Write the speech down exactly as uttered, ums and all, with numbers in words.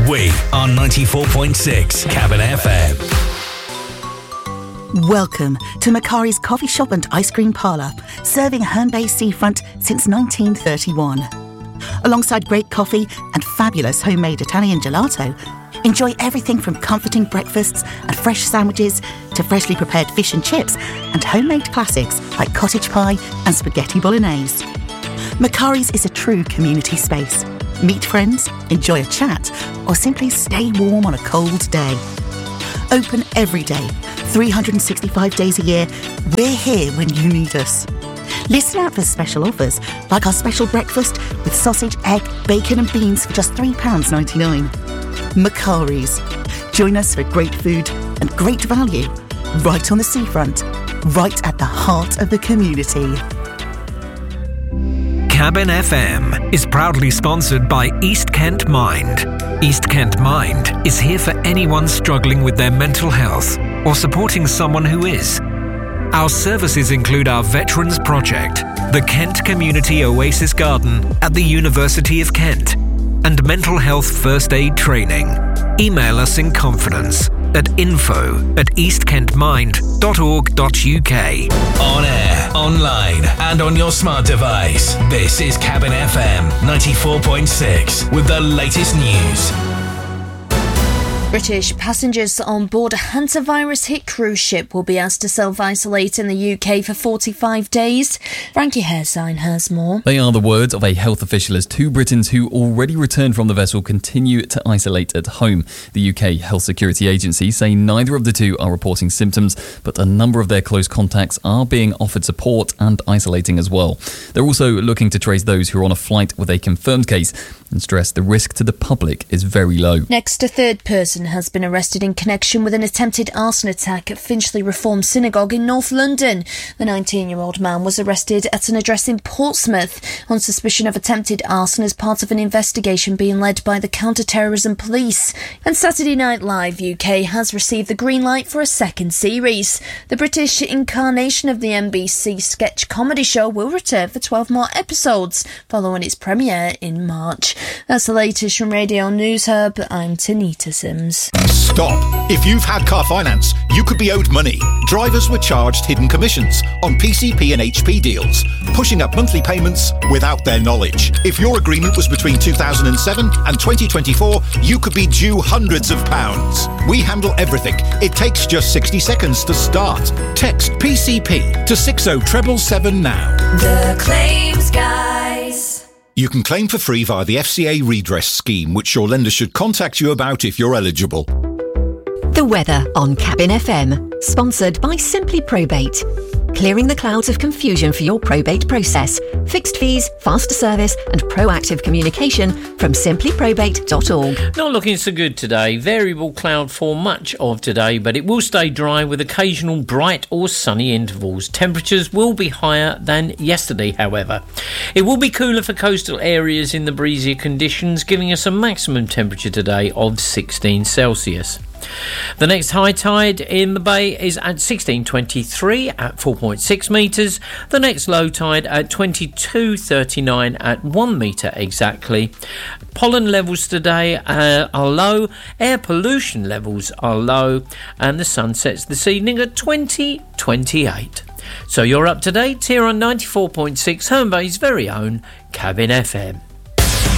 We are ninety-four point six Cabin F M. Welcome to Macari's Coffee Shop and Ice Cream Parlour, serving Herne Bay seafront since nineteen thirty-one. Alongside great coffee and fabulous homemade Italian gelato, enjoy everything from comforting breakfasts and fresh sandwiches to freshly prepared fish and chips and homemade classics like cottage pie and spaghetti bolognese. Macari's is a true community space. Meet friends, enjoy a chat, or simply stay warm on a cold day. Open every day, three hundred sixty-five days a year. We're here when you need us. Listen out for special offers, like our special breakfast with sausage, egg, bacon and beans for just three pounds ninety-nine. Macari's. Join us for great food and great value, right on the seafront, right at the heart of the community. Cabin F M is proudly sponsored by East Kent Mind. East Kent Mind is here for anyone struggling with their mental health or supporting someone who is. Our services include our Veterans Project, the Kent Community Oasis Garden at the University of Kent, and mental health first aid training. Email us in confidence at info at eastkentmind dot org dot uk. On air, online, and on your smart device. This is Cabin F M ninety-four point six with the latest news. British passengers on board a hantavirus-hit cruise ship will be asked to self-isolate in the U K for forty-five days. Frankie Haresign has more. They are the words of a health official as two Britons who already returned from the vessel continue to isolate at home. The U K Health Security Agency say neither of the two are reporting symptoms, but a number of their close contacts are being offered support and isolating as well. They're also looking to trace those who are on a flight with a confirmed case and stress the risk to the public is very low. Next, a third person has been arrested in connection with an attempted arson attack at Finchley Reformed Synagogue in North London. The nineteen-year-old man was arrested at an address in Portsmouth on suspicion of attempted arson as part of an investigation being led by the Counter-Terrorism Police. And Saturday Night Live U K has received the green light for a second series. The British incarnation of the N B C sketch comedy show will return for twelve more episodes following its premiere in March. That's the latest from Radio News Hub. I'm Tanita Sims. Stop! If you've had car finance, you could be owed money. Drivers were charged hidden commissions on P C P and H P deals, pushing up monthly payments without their knowledge. If your agreement was between two thousand seven and twenty twenty-four, you could be due hundreds of pounds. We handle everything. It takes just sixty seconds to start. Text P C P to six oh seven seven now. The Claims Guys. You can claim for free via the F C A redress scheme, which your lender should contact you about if you're eligible. The weather on Cabin F M, sponsored by Simply Probate. Clearing the clouds of confusion for your probate process. Fixed fees, faster service and proactive communication from simply probate dot org. Not looking so good today. Variable cloud for much of today, but it will stay dry with occasional bright or sunny intervals. Temperatures will be higher than yesterday, however. It will be cooler for coastal areas in the breezier conditions, giving us a maximum temperature today of sixteen Celsius. The next high tide in the bay is at sixteen twenty-three at four point six metres. The next low tide at twenty-two thirty-nine at one metre exactly. Pollen levels today uh, are low. Air pollution levels are low. And the sun sets this evening at twenty twenty-eight. So you're up to date here on ninety-four point six Herne Bay's very own Cabin F M.